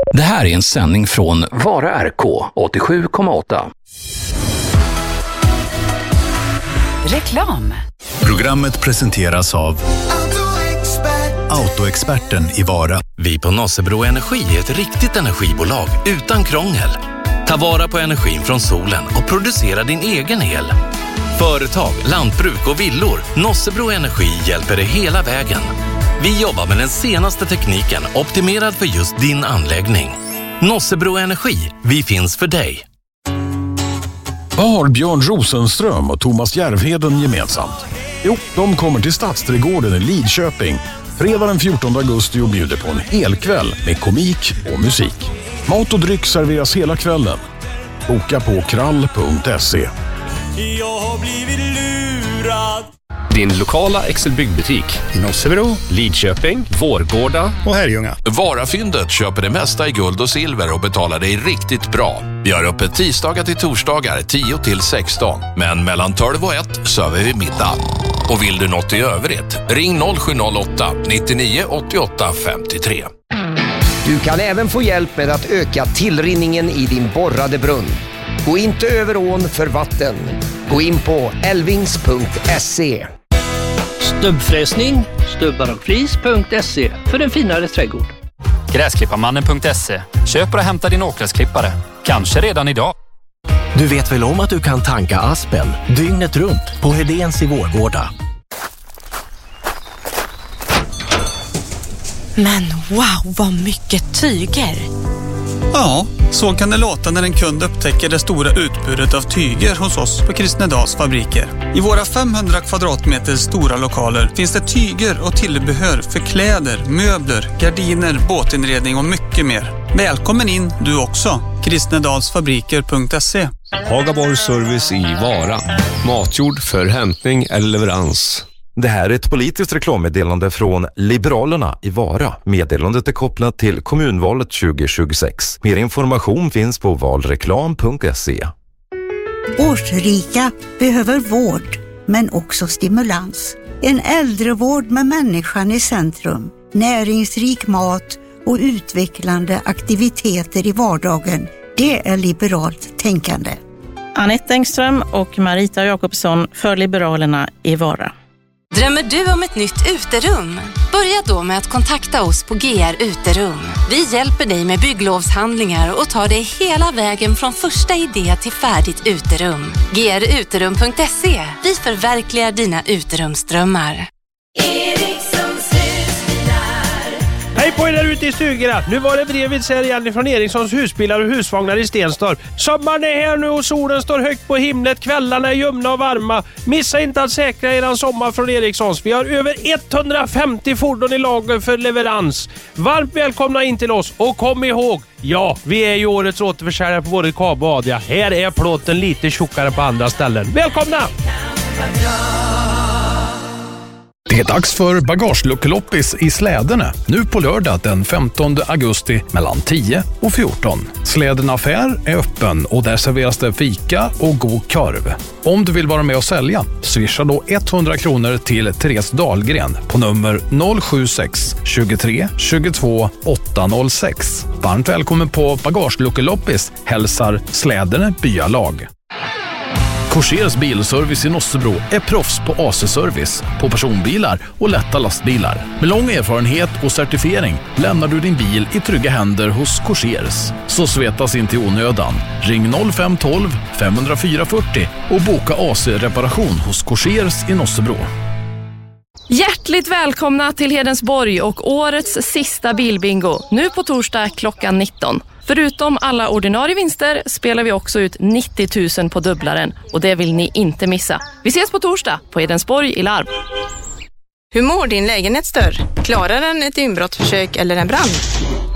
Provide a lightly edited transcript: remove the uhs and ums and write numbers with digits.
Det här är en sändning från Vara RK 87,8. Reklam. Programmet presenteras av Autoexperten i Vara. Vi på Nossebro Energi är ett riktigt energibolag utan krångel. Ta vara på energin från solen och producera din egen el. Företag, lantbruk och villor. Nossebro Energi hjälper dig hela vägen. Vi jobbar med den senaste tekniken optimerad för just din anläggning. Nossebro Energi, vi finns för dig. Vad har Björn Rosenström och Thomas Järvheden gemensamt? Jo, de kommer till Stadsträdgården i Lidköping fredag den 14 augusti och bjuder på en hel kväll med komik och musik. Mat och dryck serveras hela kvällen. Boka på krall.se. Jag har blivit lurad. Din lokala Excel-byggbutik. Nossebro, Lidköping, Vårgårda och Herrljunga. Varafyndet köper det mesta i guld och silver och betalar dig riktigt bra. Vi har öppet tisdagar till torsdagar 10 till 16. Men mellan 12 och 1 söver vi middag. Och vill du något i övrigt, ring 0708 99 88 53. Du kan även få hjälp med att öka tillrinningen i din borrade brunn. Gå inte över ån för vatten. Gå in på elvings.se. Stubbfräsning, stubbarochflis.se för en finare trädgård. Gräsklipparmannen.se. Köp och hämta din åkgräsklippare. Kanske redan idag. Du vet väl om att du kan tanka Aspen dygnet runt på Hedéns i Vårgårda. Men wow, vad mycket tyger! Ja, så kan det låta när en kund upptäcker det stora utbudet av tyger hos oss på Kristnedals fabriker. I våra 500 kvadratmeter stora lokaler finns det tyger och tillbehör för kläder, möbler, gardiner, båtinredning och mycket mer. Välkommen in du också. Kristnedalsfabriker.se. Hagaborg Service i Vara. Matjord för hämtning eller leverans. Det här är ett politiskt reklammeddelande från Liberalerna i Vara. Meddelandet är kopplat till kommunvalet 2026. Mer information finns på valreklam.se. Årsrika behöver vård, men också stimulans. En äldrevård med människan i centrum, näringsrik mat och utvecklande aktiviteter i vardagen. Det är liberalt tänkande. Anette Engström och Marita Jakobsson för Liberalerna i Vara. Drömmer du om ett nytt uterum? Börja då med att kontakta oss på GR Uterum. Vi hjälper dig med bygglovshandlingar och tar dig hela vägen från första idé till färdigt uterum. gruterum.se. Vi förverkligar dina uterumsdrömmar. Hej på er där ute i stugorna. Nu var det brevet här igen från Erikssons husbilar och husvagnar i Stenstorp. Sommaren är här nu och solen står högt på himlet. Kvällarna är ljumna och varma. Missa inte att säkra eran sommar från Erikssons. Vi har över 150 fordon i lager för leverans. Varmt välkomna in till oss och kom ihåg, ja, vi är ju årets återförsäljare på både Kab och Adria. Här är plåten lite tjockare på andra ställen. Välkomna! Det är dags för bagageluckeloppis i Släderne, nu på lördag den 15 augusti mellan 10 och 14. Släderne affär är öppen och där serveras det fika och god korv. Om du vill vara med och sälja, swisha då 100 kronor till Therese Dahlgren på nummer 076 23 22 806. Varmt välkommen på bagageluckeloppis, hälsar Släderne byalag. Korsers bilservice i Nossebro är proffs på AC-service på personbilar och lätta lastbilar. Med lång erfarenhet och certifiering lämnar du din bil i trygga händer hos Korsers. Så svetas inte i onödan. Ring 0512 504 40 och boka AC-reparation hos Korsers i Nossebro. Hjärtligt välkomna till Hedensborg och årets sista bilbingo. Nu på torsdag klockan 19. Förutom alla ordinarie vinster spelar vi också ut 90 000 på dubblaren. Och det vill ni inte missa. Vi ses på torsdag på Hedensborg i Larv. Hur mår din lägenhetsdörr? Klarar den ett inbrottsförsök eller en brand?